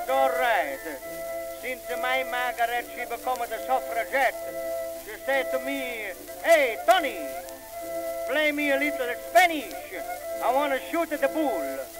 all right. Since my Margaret, she become the suffragette, she said to me, "Hey, Tony, play me a little Spanish. I want to shoot at the bull."